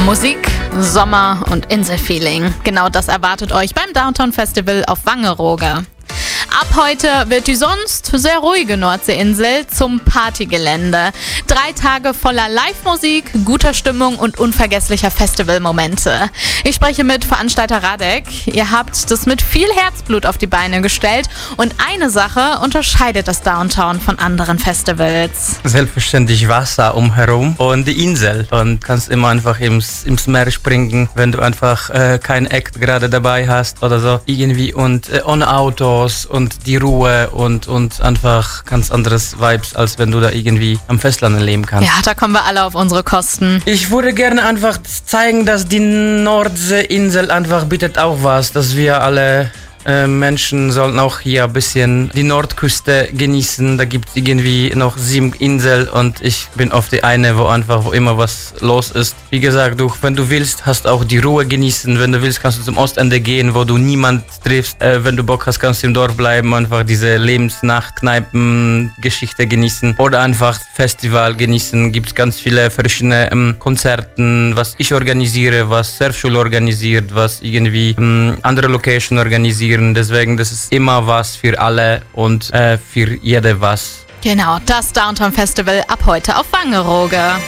Musik, Sommer und Inselfeeling. Genau das erwartet euch beim Downtown Festival auf Wangerooge. Ab heute wird die sonst sehr ruhige Nordseeinsel zum Partygelände. 3 Tage voller Live-Musik, guter Stimmung und unvergesslicher Festivalmomente. Ich spreche mit Veranstalter Radek. Ihr habt das mit viel Herzblut auf die Beine gestellt und eine Sache unterscheidet das Downtown von anderen Festivals. Selbstverständlich Wasser umherum und die Insel. Und kannst immer einfach ins Meer springen, wenn du einfach kein Act gerade dabei hast oder so. Irgendwie und ohne Autos und die Ruhe und einfach ganz anderes Vibes, als wenn du da irgendwie am Festland leben kannst. Ja, da kommen wir alle auf unsere Kosten. Ich würde gerne einfach zeigen, dass die Nordseeinsel einfach bietet auch was, dass wir alle Menschen sollten auch hier ein bisschen die Nordküste genießen. Da gibt es irgendwie noch 7 Inseln und ich bin auf die eine, wo immer was los ist. Wie gesagt, wenn du willst, hast auch die Ruhe genießen. Wenn du willst, kannst du zum Ostende gehen, wo du niemand triffst. Wenn du Bock hast, kannst du im Dorf bleiben, einfach diese Lebensnacht-Kneipen-Geschichte genießen oder einfach Festival genießen. Gibt es ganz viele verschiedene Konzerten, was ich organisiere, was Surfschule organisiert, was irgendwie andere Location organisiert. Deswegen, das ist immer was für alle und für jede was. Genau, das Downtown Festival ab heute auf Wangerooge.